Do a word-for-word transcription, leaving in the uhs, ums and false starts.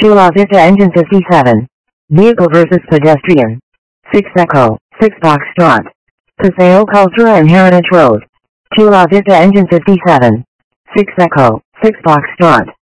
two La Vista engine fifty-seven. Vehicle versus pedestrian. six Echo, six Foxtrot. Paseo Cultura and Heritage Road. two La Vista engine fifty-seven. six Echo, six Foxtrot.